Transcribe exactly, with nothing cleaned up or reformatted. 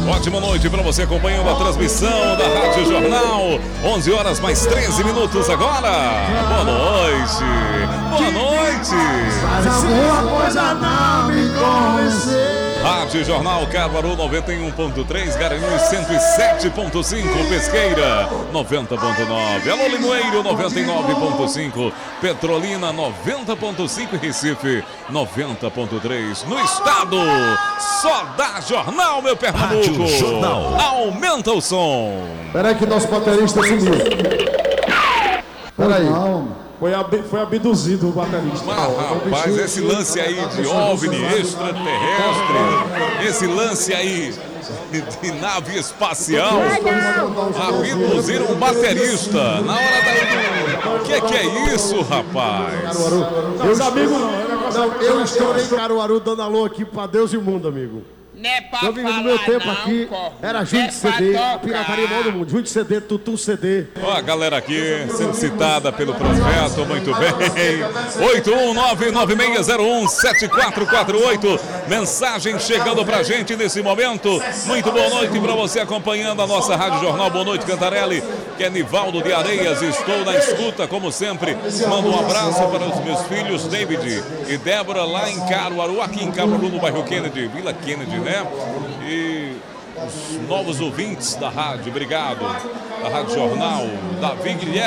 Ótima noite para você acompanhando a transmissão da Rádio Jornal. onze horas mais treze minutos agora. Boa noite. Boa noite. Mas alguma coisa não me convenceu. Rádio Jornal Caruaru noventa e um ponto três, Garanhuns cento e sete ponto cinco, Pesqueira noventa ponto nove, Alô Limoeiro noventa e nove ponto cinco, Petrolina noventa ponto cinco e Recife noventa ponto três. No estado, só dá Jornal, meu Pernambuco. Rádio Jornal. Aumenta o som. Peraí que nosso baterista sumiu. Peraí. Foi, ab, foi abduzido o baterista. Ah, rapaz, esse lance aí de OVNI extraterrestre, esse lance aí de nave espacial, abduziram um baterista na hora da... O que, que é isso, rapaz? Meus amigos não. Não, eu estourei Caruaru dando alô aqui pra Deus e o mundo, amigo. Não é pra Meu amigo, no falar, meu tempo não, aqui corno. era Não Junte é C D, pra a pirataria maior do mundo. Junte C D, Tutum C D. Ó, a galera aqui sendo citada pelo projeto, muito bem. oito um nove nove seis zero um sete quatro quatro oito. Mensagem chegando pra gente nesse momento. Muito boa noite pra você acompanhando a nossa Rádio Jornal. Boa noite, Cantarelli. Que é Nivaldo de Areias. Estou na escuta, como sempre. Mando um abraço para os meus filhos, David e Débora, lá em Caruaru, aqui em Caruaru, no bairro Kennedy, Vila Kennedy, né? E os novos ouvintes da rádio, obrigado. Da Rádio Jornal, Davi Guilherme.